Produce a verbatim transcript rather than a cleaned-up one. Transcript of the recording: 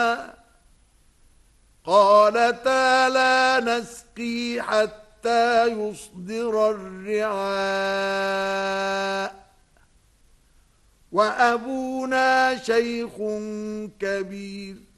قالتا لا نسقي حتى يصدر الرعاء وأبونا شيخ كبير